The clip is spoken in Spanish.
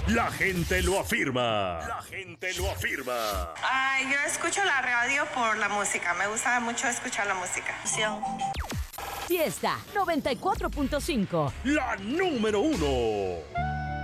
La gente lo afirma. La gente lo afirma. Ay, yo escucho la radio por la música. Me gusta mucho escuchar la música. Fiesta 94.5. La número 1.